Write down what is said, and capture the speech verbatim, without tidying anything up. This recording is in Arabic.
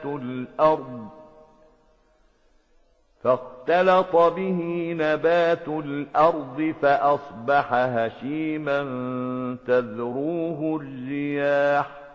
الأرض فاختلط به نبات الأرض فأصبح هشيما تذروه الرياح